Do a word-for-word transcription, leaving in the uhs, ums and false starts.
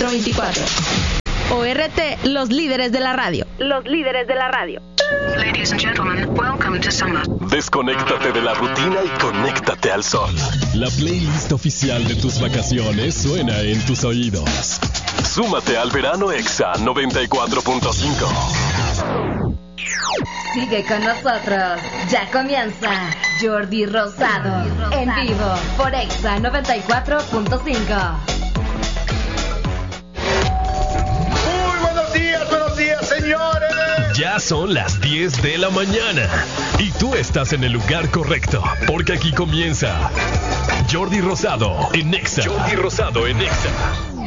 veinticuatro veinticuatro. O R T, los líderes de la radio. Los líderes de la radio. Ladies and gentlemen, welcome to summer. Desconéctate de la rutina y conéctate al sol. La playlist oficial de tus vacaciones suena en tus oídos. Súmate al Verano Exa noventa y cuatro punto cinco. Sigue con nosotros. Ya comienza Jordi Rosado, en vivo por Exa noventa y cuatro punto cinco. Muy buenos días, buenos días, señores. Ya son las diez de la mañana y tú estás en el lugar correcto, porque aquí comienza Jordi Rosado en Exa. Jordi Rosado en Exa.